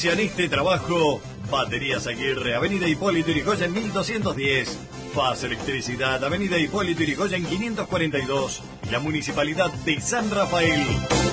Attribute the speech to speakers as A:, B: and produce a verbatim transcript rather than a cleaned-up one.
A: Auspicia en este trabajo Baterías Aguirre, Avenida Hipólito Yrigoyen mil doscientos diez. Paz Electricidad, Avenida Hipólito Yrigoyen quinientos cuarenta y dos. La Municipalidad de San Rafael.